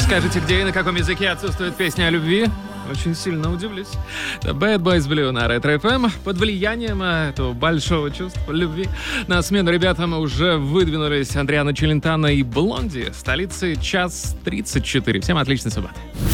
Скажите, где и на каком языке отсутствует песня о любви? Очень сильно удивлюсь. The Bad Boys Blue на Ретро FM. Под влиянием этого большого чувства любви на смену ребятам уже выдвинулись Адриано Челентано и Блонди. Столицы час 34. Всем отличной субботы.